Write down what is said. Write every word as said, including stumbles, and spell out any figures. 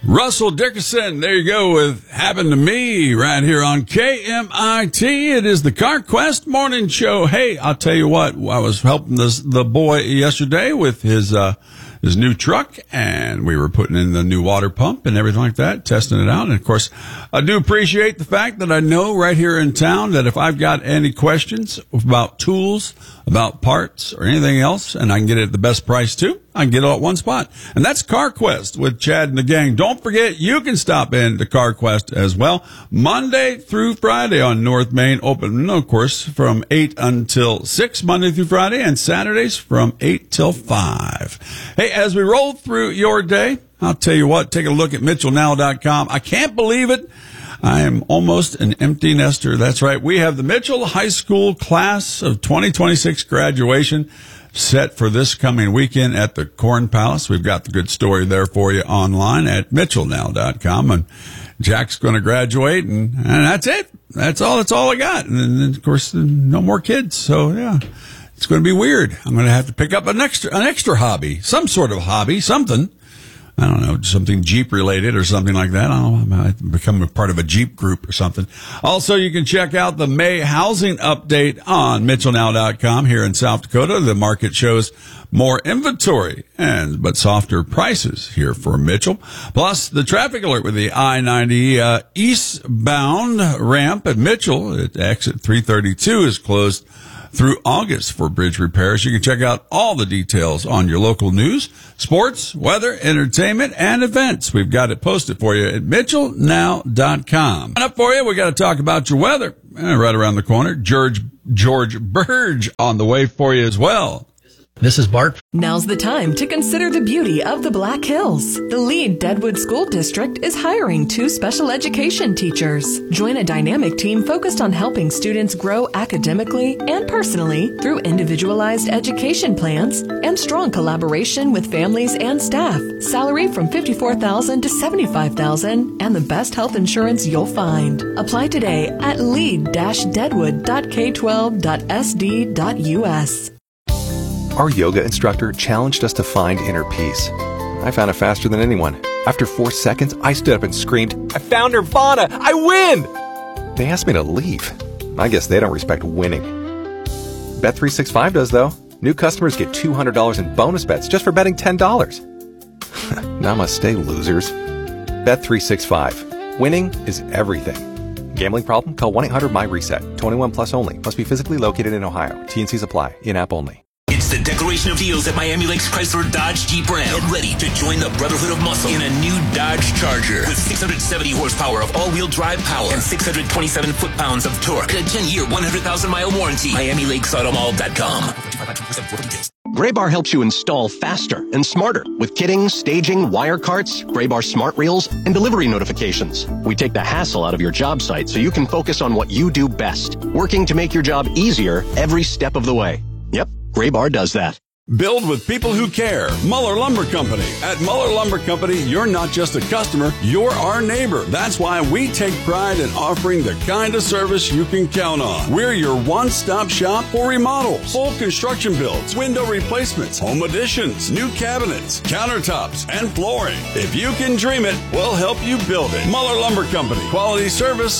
Russell Dickerson, there you go with Happened to Me right here on K M I T. It is the CarQuest Morning Show. Hey, I'll tell you what, I was helping this, the boy yesterday with his uh his new truck, and we were putting in the new water pump and everything like that, testing it out. And, of course, I do appreciate the fact that I know right here in town that if I've got any questions about tools, about parts, or anything else, and I can get it at the best price, too, I can get it all at one spot. And that's CarQuest with Chad and the gang. Don't forget, you can stop in to CarQuest as well, Monday through Friday on North Main, open, of course, from eight until six, Monday through Friday, and Saturdays from eight till five. Hey, as we roll through your day, I'll tell you what, take a look at Mitchell Now dot com. I can't believe it. I am almost an empty nester. That's right. We have the Mitchell High School class of twenty twenty-six graduation set for this coming weekend at the Corn Palace. We've got the good story there for you online at Mitchell Now dot com. And Jack's going to graduate, and, and that's it. That's all. That's all I got. And then, of course, no more kids. So, yeah, it's going to be weird. I'm going to have to pick up an extra, an extra hobby, some sort of hobby, something. I don't know, something Jeep related or something like that. I don't know, I might become a part of a Jeep group or something. Also, you can check out the May housing update on Mitchell Now dot com here in South Dakota. The market shows more inventory and but softer prices here for Mitchell. Plus, the traffic alert with the I ninety uh, eastbound ramp at Mitchell at exit three thirty-two is closed through August for bridge repairs. You can check out all the details on your local news, sports, weather, entertainment, and events. We've got it posted for you at Mitchell Now dot com. And up for you, we got to talk about your weather. And right around the corner, George George Burge on the way for you as well. This is Bart. Now's the time to consider the beauty of the Black Hills. The Lead Deadwood School District is hiring two special education teachers. Join a dynamic team focused on helping students grow academically and personally through individualized education plans and strong collaboration with families and staff. Salary from fifty-four thousand dollars to seventy-five thousand dollars and the best health insurance you'll find. Apply today at lead dash deadwood dot k twelve dot s d dot u s. Our yoga instructor challenged us to find inner peace. I found it faster than anyone. After four seconds, I stood up and screamed, "I found Nirvana! I win!" They asked me to leave. I guess they don't respect winning. Bet three sixty-five does, though. New customers get two hundred dollars in bonus bets just for betting ten dollars. Namaste, losers. Bet three sixty-five. Winning is everything. Gambling problem? Call one eight hundred my reset. twenty-one plus only. Must be physically located in Ohio. T and Cs apply. In-app only. It's the Declaration of Deals at Miami Lakes Chrysler Dodge Jeep Ram. Get ready to join the Brotherhood of Muscle in a new Dodge Charger with six hundred seventy horsepower of all-wheel drive power and six hundred twenty-seven foot-pounds of torque. And a ten-year, one hundred thousand mile warranty. Miami Lakes Auto Mall dot com. Graybar helps you install faster and smarter with kitting, staging, wire carts, Graybar smart reels, and delivery notifications. We take the hassle out of your job site so you can focus on what you do best, working to make your job easier every step of the way. Yep, Graybar does that. Build with people who care. Muller Lumber Company. At Muller Lumber Company, you're not just a customer, you're our neighbor. That's why we take pride in offering the kind of service you can count on. We're your one-stop shop for remodels, full construction builds, window replacements, home additions, new cabinets, countertops, and flooring. If you can dream it, we'll help you build it. Muller Lumber Company. Quality service,